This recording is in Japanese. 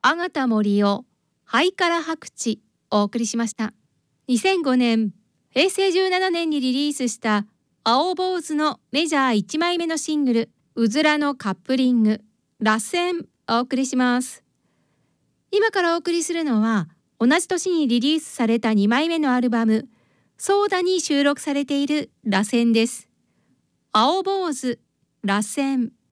阿形森生ハイカラ白地をお送りしました。2005年、平成17年にリリースした青坊主のメジャー1枚目のシングルうずらのカップリング螺旋をお送りします。今からお送りするのは同じ年にリリースされた2枚目のアルバムソーダに収録されている螺旋です。青坊主螺旋。